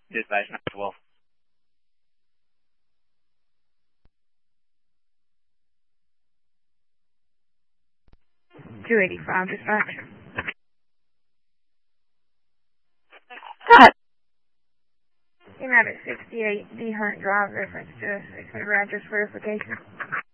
Dispatch 912. 285 dispatch. God. Came out at 68 D Hunt Drive, reference to address verification.